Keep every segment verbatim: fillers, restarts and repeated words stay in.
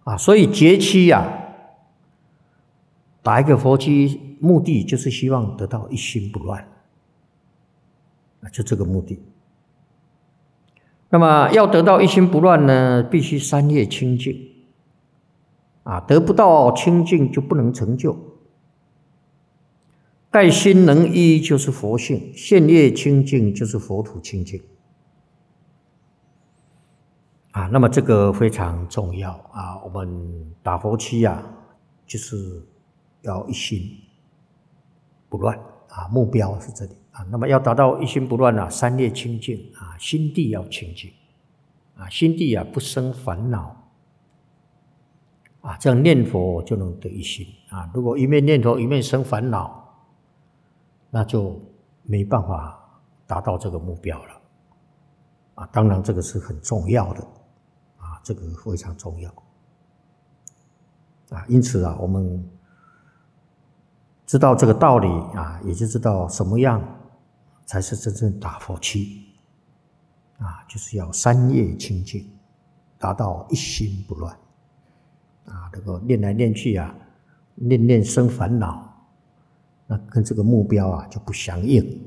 啊，所以节期呀、啊，打一个佛七，目的就是希望得到一心不乱，啊，就这个目的。那么要得到一心不乱呢，必须三业清净，啊，得不到清净就不能成就。盖心能依就是佛性，现业清净就是佛土清净。啊，那么这个非常重要啊！我们打佛七啊，就是要一心不乱啊，目标是这里啊。那么要达到一心不乱啊，三业清净啊，心地要清净啊，心地啊不生烦恼啊，这样念佛就能得一心啊。如果一面念佛一面生烦恼，那就没办法达到这个目标了啊。当然，这个是很重要的。这个非常重要啊，因此啊，我们知道这个道理啊，也就知道什么样才是真正打佛七啊，就是要三业清净，达到一心不乱啊。这个念来念去啊，念念生烦恼，那跟这个目标啊就不相应。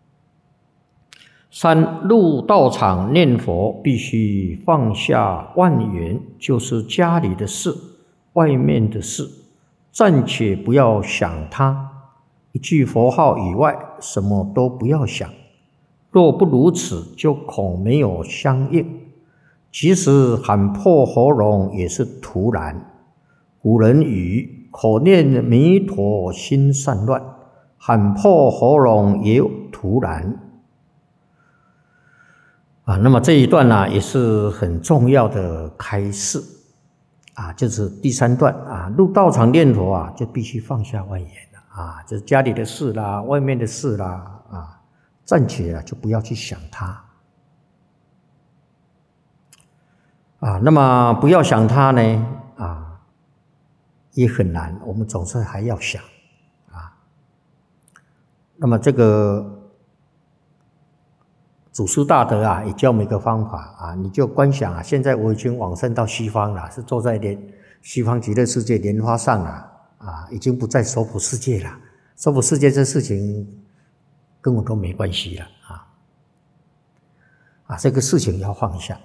三入道场念佛，必须放下万缘，就是家里的事、外面的事，暂且不要想它。一句佛号以外，什么都不要想。若不如此，就恐没有相应。即使喊破喉咙，也是徒然。古人语：口念弥陀，心散乱；喊破喉咙，也徒然。啊，那么这一段呢、啊，也是很重要的开示啊，就是第三段啊，入道场念佛啊，就必须放下万缘了啊，就是家里的事啦，外面的事啦啊，暂且啊就不要去想它啊。那么不要想它呢啊，也很难，我们总是还要想啊。那么这个。祖师大德啊，也教我们一个方法啊，你就观想啊，现在我已经往生到西方了，是坐在莲西方极乐世界莲花上了啊，已经不在娑婆世界了。娑婆世界这事情跟我都没关系了啊啊，这个事情要放下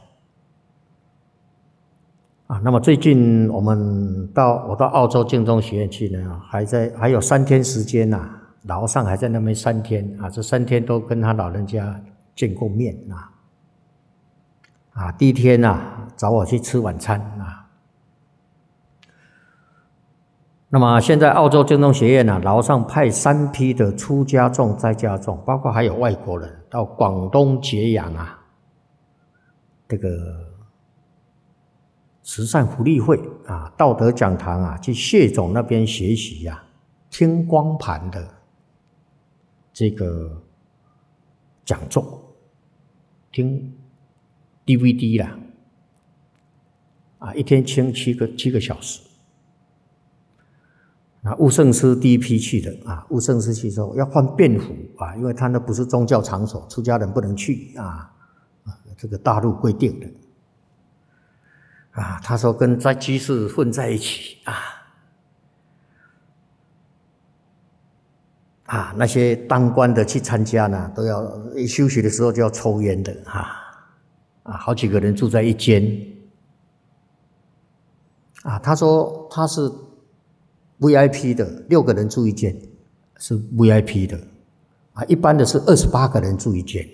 啊。那么最近我们到我到澳洲净宗学院去呢，还在还有三天时间呐、啊，老上还在那边三天啊，这三天都跟他老人家见过面啊，啊，第一天啊找我去吃晚餐啊。那么现在澳洲净宗学院啊，老上派三批的出家众、在家众，包括还有外国人到广东揭阳啊，这个慈善福利会啊、道德讲堂啊，去谢总那边学习啊，听光盘的这个讲座。听 D V D 啦，啊，一天听七个七个小时。那悟圣师第一批去的啊，悟圣师去说要换便服啊，因为他那不是宗教场所，出家人不能去啊，这个大陆规定的啊。他说跟在居士混在一起啊，啊，那些当官的去参加呢，都要一休息的时候就要抽烟的哈、啊，啊，好几个人住在一间，啊，他说他是 V I P 的，六个人住一间，是 V I P 的，啊，一般的是二十八个人住一间。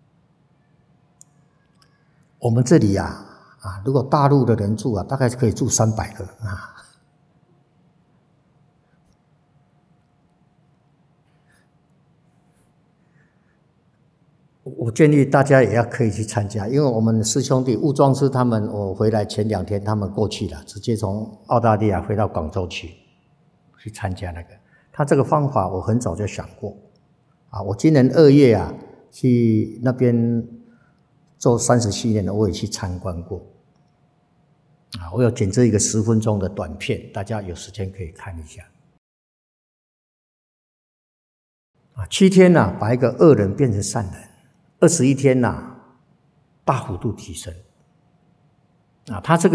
我们这里呀、啊，啊，如果大陆的人住啊，大概可以住三百个啊。我建议大家也要可以去参加，因为我们师兄弟悟庄师他们，我回来前两天他们过去了，直接从澳大利亚回到广州去，去参加那个。他这个方法我很早就想过，啊，我今年二月啊去那边做三十七年的，我也去参观过，啊，我有剪制一个十分钟的短片，大家有时间可以看一下。啊，七天呢、啊，把一个恶人变成善人。二十一天呐、啊，大幅度提升啊！他这个。